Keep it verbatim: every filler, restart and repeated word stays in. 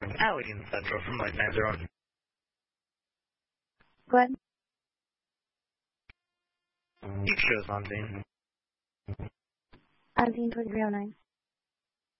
Alien Central from Light nine zero. Go ahead. Each shows on scene. I'm seeing twenty-three oh nine.